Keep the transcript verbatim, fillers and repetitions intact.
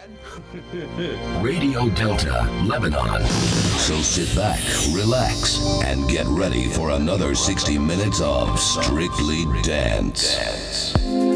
Radio Delta, Lebanon. So sit back, relax, and get ready for another sixty minutes of Strictly Dance.